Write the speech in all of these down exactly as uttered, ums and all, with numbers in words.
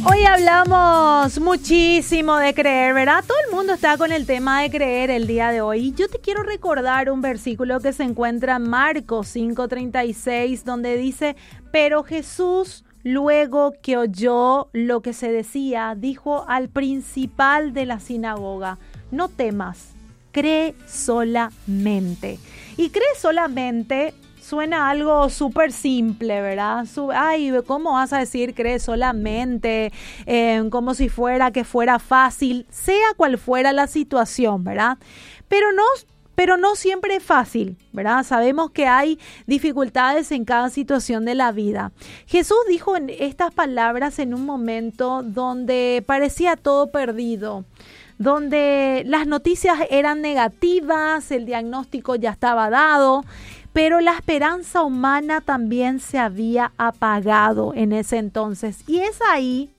Hoy hablamos muchísimo de creer, ¿verdad? Todo el mundo está con el tema de creer el día de hoy. Y yo te quiero recordar un versículo que se encuentra en Marcos cinco treinta y seis, donde dice: pero Jesús, luego que oyó lo que se decía, dijo al principal de la sinagoga: no temas, cree solamente. Y cree solamente suena algo súper simple, ¿verdad? Ay, ¿cómo vas a decir cree solamente? Eh, como si fuera que fuera fácil, sea cual fuera la situación, ¿verdad? Pero no, pero no siempre es fácil, ¿verdad? Sabemos que hay dificultades en cada situación de la vida. Jesús dijo en estas palabras en un momento donde parecía todo perdido, donde las noticias eran negativas, el diagnóstico ya estaba dado, pero la esperanza humana también se había apagado en ese entonces. Y es ahí,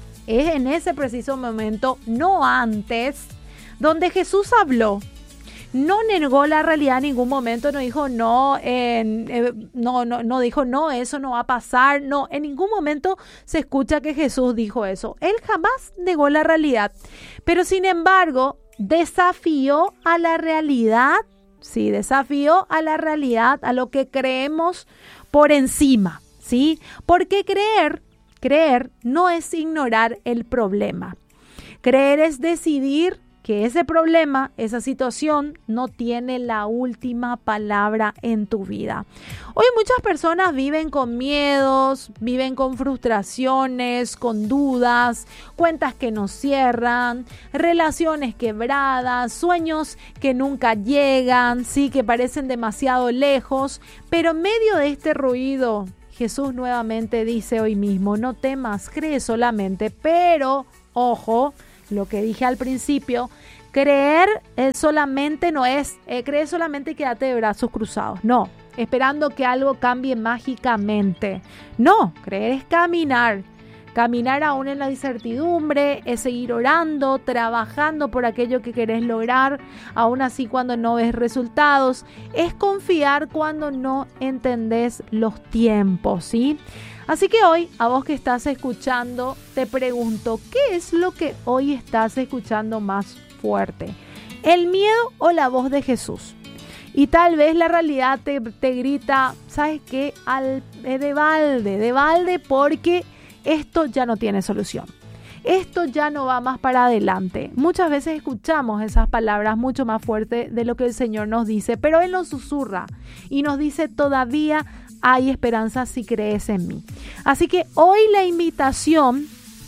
es en ese preciso momento, no antes, donde Jesús habló. No negó la realidad en ningún momento, no dijo no, eh, eh, no, no, no dijo no, eso no va a pasar. No, en ningún momento se escucha que Jesús dijo eso. Él jamás negó la realidad, pero sin embargo desafió a la realidad. Sí, desafío a la realidad, a lo que creemos por encima, ¿sí? Porque creer, creer no es ignorar el problema. Creer es decidir que ese problema, esa situación, no tiene la última palabra en tu vida. Hoy muchas personas viven con miedos, viven con frustraciones, con dudas, cuentas que no cierran, relaciones quebradas, sueños que nunca llegan, sí, que parecen demasiado lejos, pero en medio de este ruido, Jesús nuevamente dice hoy mismo: no temas, cree solamente, pero ojo, lo que dije al principio, creer eh, solamente no es, eh, creer solamente y quédate de brazos cruzados, no, esperando que algo cambie mágicamente. No, creer es caminar, caminar aún en la incertidumbre, es seguir orando, trabajando por aquello que querés lograr, aún así cuando no ves resultados, es confiar cuando no entendés los tiempos, ¿sí? Así que hoy, a vos que estás escuchando, te pregunto, ¿qué es lo que hoy estás escuchando más fuerte? ¿El miedo o la voz de Jesús? Y tal vez la realidad te, te grita, ¿sabes qué? Al, eh, de balde, de balde, porque esto ya no tiene solución. Esto ya no va más para adelante. Muchas veces escuchamos esas palabras mucho más fuertes de lo que el Señor nos dice, pero Él nos susurra y nos dice: todavía hay esperanza si crees en mí. Así que hoy la invitación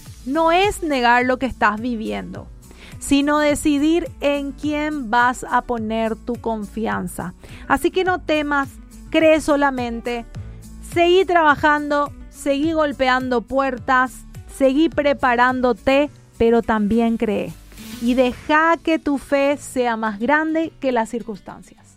no es negar lo que estás viviendo, sino decidir en quién vas a poner tu confianza. Así que no temas, cree solamente, seguí trabajando, seguí golpeando puertas, seguí preparándote, pero también cree. Y deja que tu fe sea más grande que las circunstancias.